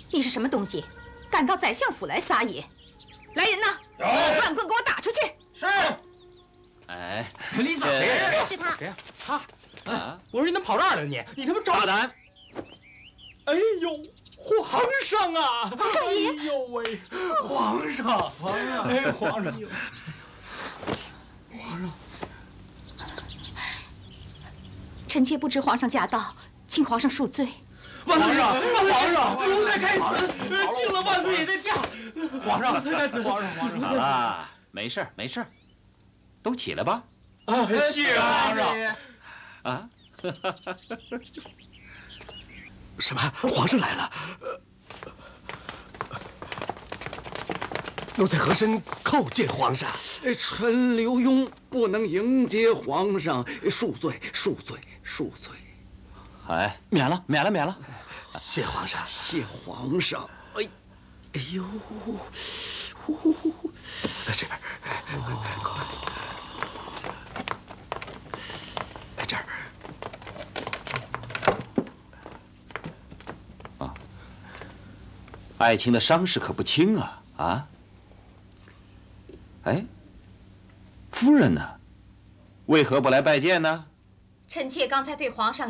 你是什么东西，敢到宰相府来撒野？来人呐！乱棍给我打出去！ 是。 哎， 李总， 就是他。 谁呀？他。啊！我说你怎么跑这儿来了？你他妈找大胆！ 哎呦，皇上啊！ 少爷！ 哎呦喂，皇上，哎，皇上，皇上。 臣妾不知皇上驾到，请皇上恕罪。 皇上，奴才该死，敬了万岁爷的驾。皇上，奴才该死。皇上。 好了，没事没事，都起来吧。 谢皇上。 啊？ 什么？皇上来了？奴才和珅叩见皇上。 臣刘墉不能迎接皇上，恕罪。 哎，免了。 谢皇上， 谢皇上。哎呦， 这边，这儿。 啊，爱卿的伤势可不轻啊！啊，哎，夫人呢？为何不来拜见呢？ 臣妾刚才对皇上